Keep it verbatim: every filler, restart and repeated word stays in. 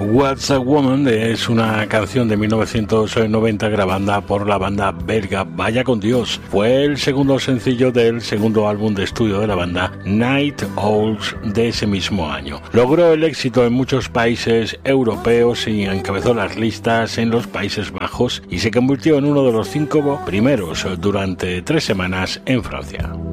What's a Woman es una canción de mil novecientos noventa grabada por la banda belga Vaya con Dios. Fue el segundo sencillo del segundo álbum de estudio de la banda, Night Owls, de ese mismo año. Logró el éxito en muchos países europeos y encabezó las listas en los Países Bajos y se convirtió en uno de los cinco primeros durante tres semanas en Francia.